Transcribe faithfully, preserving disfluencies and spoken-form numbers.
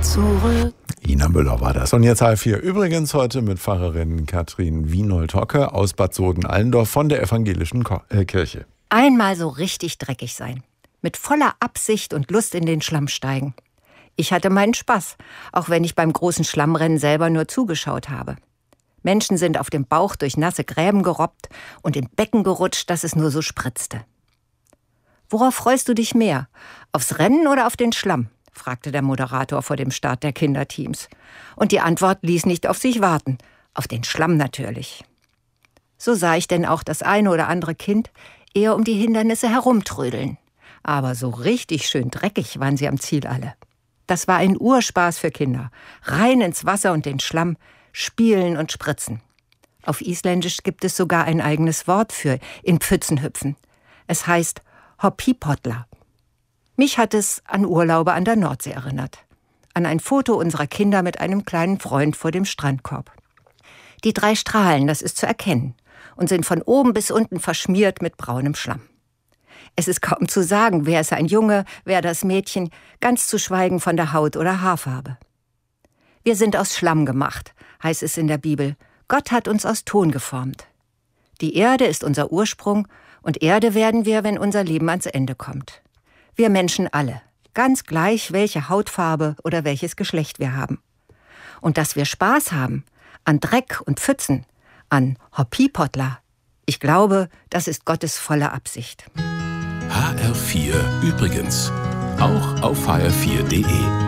zurück. Ina Müller war das. Und jetzt halb vier. Übrigens heute mit Pfarrerin Katrin Wienold-Hocke aus Bad Soden-Allendorf von der evangelischen Ko- äh, Kirche. Einmal so richtig dreckig sein. Mit voller Absicht und Lust in den Schlamm steigen. Ich hatte meinen Spaß, auch wenn ich beim großen Schlammrennen selber nur zugeschaut habe. Menschen sind auf dem Bauch durch nasse Gräben gerobbt und in Becken gerutscht, dass es nur so spritzte. »Worauf freust du dich mehr? Aufs Rennen oder auf den Schlamm?« fragte der Moderator vor dem Start der Kinderteams. Und die Antwort ließ nicht auf sich warten. Auf den Schlamm natürlich. So sah ich denn auch das eine oder andere Kind eher um die Hindernisse herumtrödeln. Aber so richtig schön dreckig waren sie am Ziel alle. Das war ein Urspaß für Kinder. Rein ins Wasser und den Schlamm, spielen und spritzen. Auf Isländisch gibt es sogar ein eigenes Wort für in Pfützen hüpfen. Es heißt Hoppipotla. Mich hat es an Urlaube an der Nordsee erinnert. An ein Foto unserer Kinder mit einem kleinen Freund vor dem Strandkorb. Die drei strahlen, das ist zu erkennen, und sind von oben bis unten verschmiert mit braunem Schlamm. Es ist kaum zu sagen, wer ist ein Junge, wer das Mädchen, ganz zu schweigen von der Haut- oder Haarfarbe. Wir sind aus Schlamm gemacht, heißt es in der Bibel. Gott hat uns aus Ton geformt. Die Erde ist unser Ursprung und Erde werden wir, wenn unser Leben ans Ende kommt. Wir Menschen alle, ganz gleich, welche Hautfarbe oder welches Geschlecht wir haben. Und dass wir Spaß haben an Dreck und Pfützen, an Hoppipotla, ich glaube, das ist Gottes volle Absicht. H R vier übrigens, auch auf h r vier punkt d e.